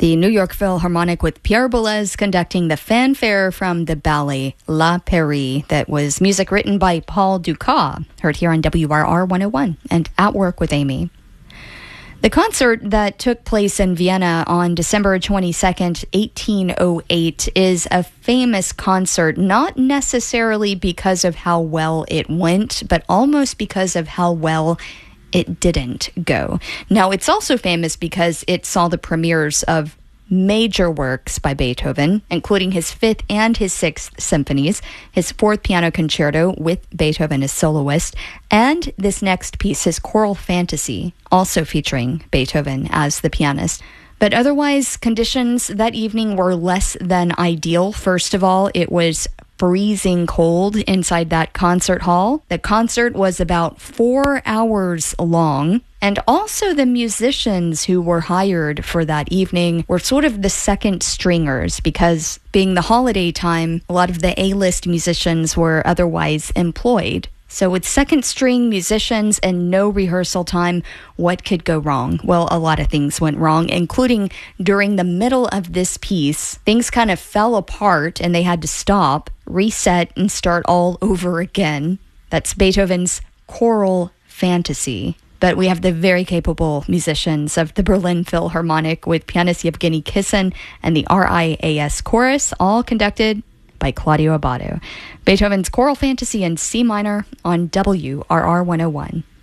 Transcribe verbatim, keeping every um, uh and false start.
The New York Philharmonic with Pierre Boulez conducting the fanfare from the ballet La Pairie that was music written by Paul Dukas, heard here on W R R one oh one and At Work with Amy. The concert that took place in Vienna on December twenty-second, eighteen oh eight is a famous concert, not necessarily because of how well it went, but almost because of how well it didn't go. Now, it's also famous because it saw the premieres of major works by Beethoven, including his fifth and his sixth symphonies, his fourth piano concerto with Beethoven as soloist, and this next piece, his choral fantasy, also featuring Beethoven as the pianist. But otherwise, conditions that evening were less than ideal. First of all, it was freezing cold inside that concert hall. The concert was about four hours long. And also the musicians who were hired for that evening were sort of the second stringers because being the holiday time, a lot of the A-list musicians were otherwise employed. So with second string musicians and no rehearsal time, what could go wrong? Well, a lot of things went wrong, including during the middle of this piece, things kind of fell apart and they had to stop, reset, and start all over again. That's Beethoven's choral fantasy. But we have the very capable musicians of the Berlin Philharmonic with pianist Yevgeny Kissin and the R I A S Chorus, all conducted by Claudio Abbado. Beethoven's choral fantasy in C minor on W R R one oh one.